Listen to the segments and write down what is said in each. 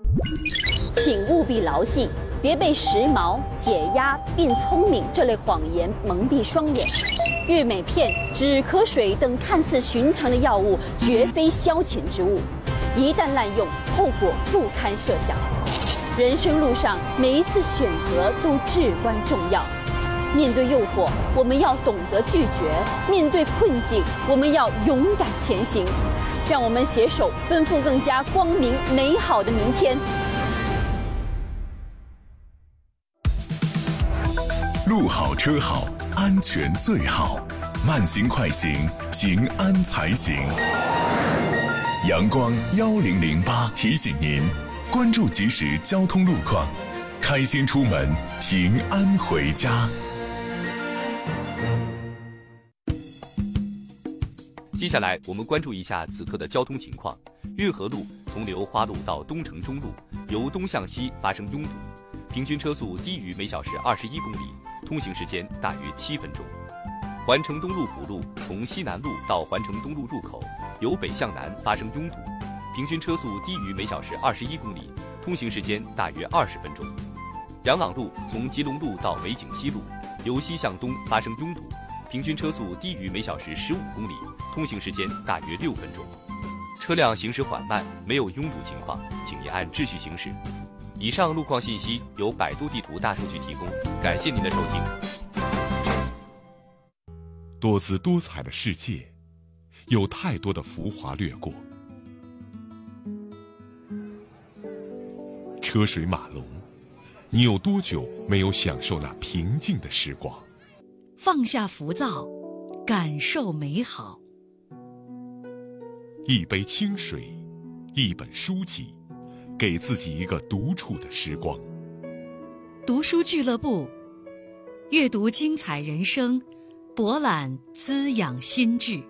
请务必牢记，别被时髦、解压并聪明这类谎言蒙蔽双眼。郁美片、止咳水等看似寻常的药物，绝非消遣之物，一旦滥用，后果不堪设想。人生路上，每一次选择都至关重要。面对诱惑，我们要懂得拒绝；面对困境，我们要勇敢前行。让我们携手奔赴更加光明美好的明天。 路好车好，安全最好。慢行快行，平安才行。阳光1008提醒您，关注即时交通路况，开心出门，平安回家。 接下来我们关注一下此刻的交通情况。运河路从流花路到东城中路，由东向西发生拥堵，平均车速低于每小时21公里，通行时间大约7分钟。环城东路辅路从西南路到环城东路入口，由北向南发生拥堵，平均车速低于每小时21公里，通行时间大约20分钟。杨朗路从吉隆路到美景西路，由西向东发生拥堵，平均车速低于每小时15公里，通行时间大约6分钟。车辆行驶缓慢，没有拥堵情况，请您按秩序行驶。以上路况信息由百度地图大数据提供，感谢您的收听。 多姿多彩的世界，有太多的浮华掠过，车水马龙，你有多久没有享受那平静的时光？ 放下浮躁，感受美好。 一杯清水，一本书籍，给自己一个独处的时光。 读书俱乐部，阅读精彩人生，博览滋养心智。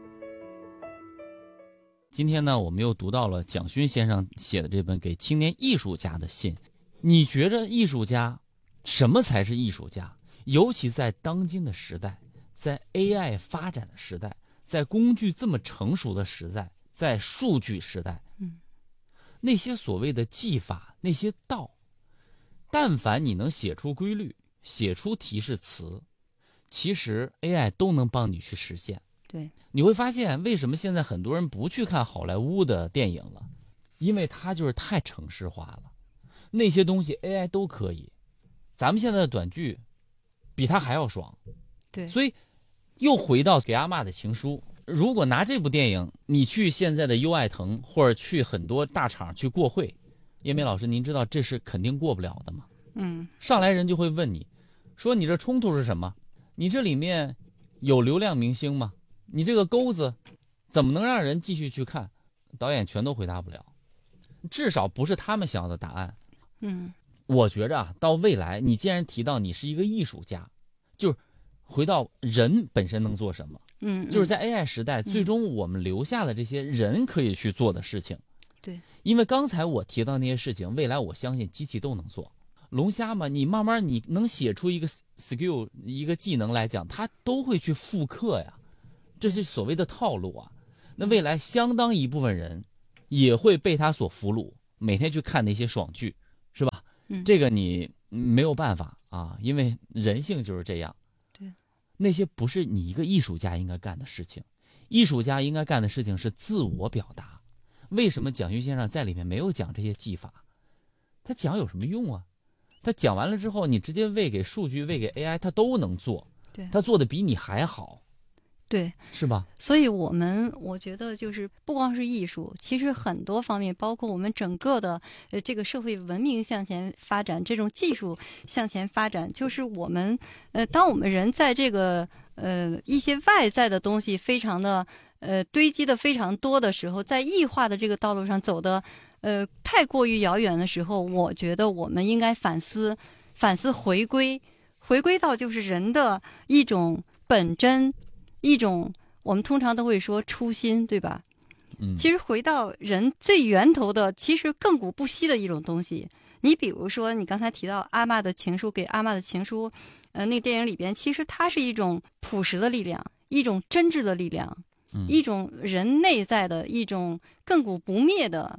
今天呢，我们又读到了蒋勋先生写的这本给青年艺术家的信。你觉着艺术家，什么才是艺术家？尤其在当今的时代，在 AI 发展的时代，在工具这么成熟的时代，在数据时代，那些所谓的技法，那些道，但凡你能写出规律，写出提示词，其实 AI 都能帮你去实现。 对， 你会发现为什么现在很多人不去看好莱坞的电影了，因为它就是太程式化了，那些东西 AI 都可以。咱们现在的短剧比它还要爽。 对， 所以又回到给阿嬷的情书，如果拿这部电影你去现在的优爱腾或者去很多大厂去过会，叶梅老师您知道这是肯定过不了的吗？上来人就会问你说，你这冲突是什么？你这里面有流量明星吗？你这个钩子怎么能让人继续去看？导演全都回答不了，至少不是他们想要的答案。我觉着啊，到未来你既然提到你是一个艺术家，就是回到人本身能做什么，就是在 AI 时代，最终我们留下了这些人可以去做的事情。 对， 因为刚才我提到那些事情，未来我相信机器都能做。龙虾嘛，你慢慢你能写出一个 skill 一个技能来讲，它都会去复刻呀，这是所谓的套路啊。那未来相当一部分人也会被他所俘虏，每天去看那些爽剧，是吧？这个你没有办法啊，因为人性就是这样。 对， 那些不是你一个艺术家应该干的事情，艺术家应该干的事情是自我表达。为什么蒋勋先生在里面没有讲这些技法？他讲有什么用啊？他讲完了之后，你直接喂给数据，喂给 AI， 他都能做。 对， 他做的比你还好。 对， 是吧？ 所以我觉得就是不光是艺术，其实很多方面，包括我们整个的这个社会文明向前发展，这种技术向前发展，就是我们当我们人在这个一些外在的东西非常的堆积的非常多的时候，在异化的这个道路上走的太过于遥远的时候，我觉得我们应该反思回归到就是人的一种本真。一种我们通常都会说初心，对吧？其实回到人最源头的，其实亘古不息的一种东西。你比如说，你刚才提到阿嬷的情书，给阿嬷的情书，那电影里边，其实它是一种朴实的力量，一种真挚的力量，一种人内在的一种亘古不灭的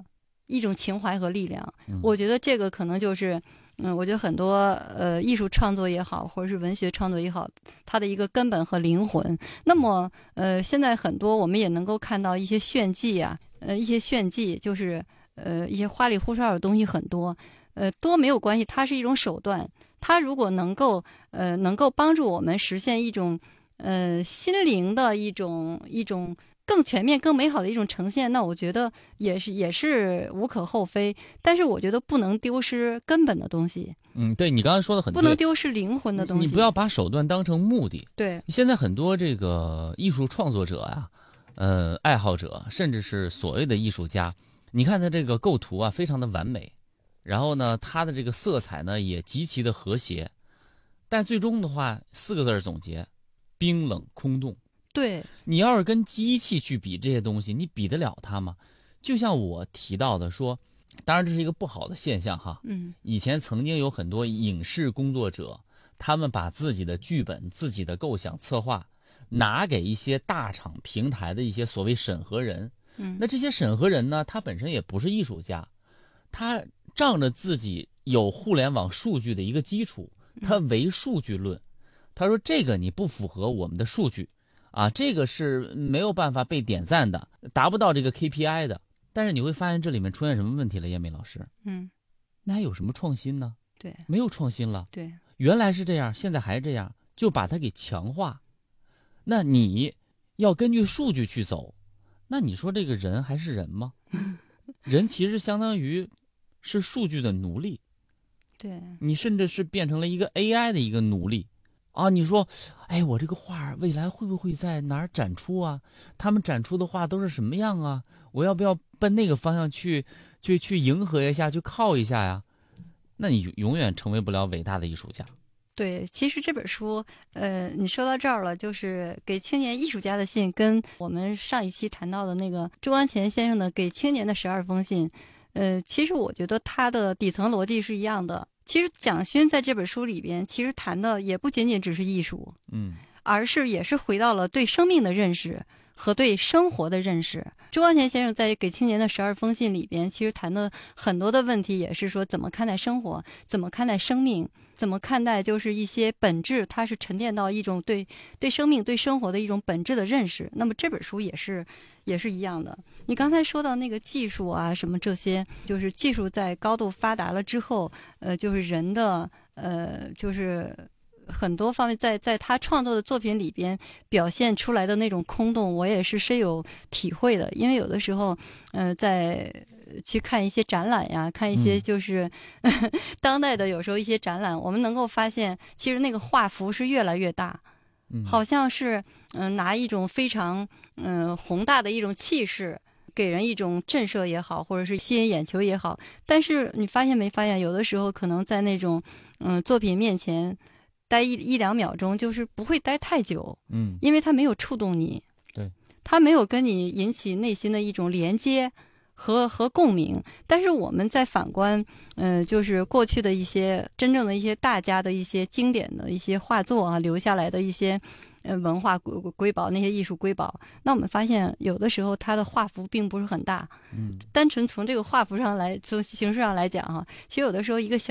一种情怀和力量。我觉得这个可能就是我觉得很多艺术创作也好，或者是文学创作也好，它的一个根本和灵魂。那么现在很多我们也能够看到一些炫技啊，一些炫技就是一些花里胡哨的东西很多，多没有关系，它是一种手段。它如果能够帮助我们实现一种心灵的一种更全面、更美好的一种呈现，那我觉得也是无可厚非。但是我觉得不能丢失根本的东西。 对，你刚才说的很对， 不能丢失灵魂的东西。 你不要把手段当成目的。 对， 现在很多这个艺术创作者呀，爱好者，甚至是所谓的艺术家，你看他这个构图啊，非常的完美，然后呢，他的这个色彩呢也极其的和谐，但最终的话4个字总结：冰冷空洞。 对， 你要是跟机器去比这些东西，你比得了它吗？就像我提到的说，当然这是一个不好的现象哈。以前曾经有很多影视工作者，他们把自己的剧本、自己的构想、策划拿给一些大厂平台的一些所谓审核人。那这些审核人呢，他本身也不是艺术家，他仗着自己有互联网数据的一个基础，他唯数据论。他说这个你不符合我们的数据啊，这个是没有办法被点赞的，达不到这个 KPI 的。但是你会发现这里面出现什么问题了，燕梅老师？那还有什么创新呢？ 对， 没有创新了。 对， 原来是这样，现在还是这样，就把它给强化。那你要根据数据去走，那你说这个人还是人吗？人其实相当于是数据的奴隶。 对， 你甚至是变成了一个 AI 的一个奴隶。啊，你说，哎，我这个画未来会不会在哪儿展出啊？他们展出的画都是什么样啊？我要不要奔那个方向去迎合一下，去靠一下呀？那你永远成为不了伟大的艺术家。 对，其实这本书，你说到这儿了，就是给青年艺术家的信，跟我们上一期谈到的那个周安乾先生的给青年的12封信，其实我觉得它的底层逻辑是一样的。其实蒋勋在这本书里边，其实谈的也不仅仅只是艺术，而是也是回到了对生命的认识和对生活的认识。周安乾先生在给青年的12封信里边，其实谈的很多的问题，也是说怎么看待生活，怎么看待生命，怎么看待就是一些本质，它是沉淀到一种对生命、对生活的一种本质的认识。那么这本书也是一样的。你刚才说到那个技术啊，什么这些，就是技术在高度发达了之后，就是人的就是很多方面在他创作的作品里边表现出来的那种空洞，我也是深有体会的。因为有的时候，在去看一些展览呀，看一些就是当代的有时候一些展览，我们能够发现，其实那个画幅是越来越大，好像是拿一种非常宏大的一种气势，给人一种震慑也好，或者是吸引眼球也好。但是你发现没发现，有的时候可能在那种作品面前待一两秒钟，就是不会待太久，因为它没有触动你， 对， 它没有跟你引起内心的一种连接和共鸣。但是我们再反观，就是过去的一些真正的一些大家的一些经典的一些画作啊，留下来的一些文化瑰宝，那些艺术瑰宝，那我们发现有的时候它的画幅并不是很大，单纯从这个画幅上来，从形式上来讲哈，其实有的时候一个小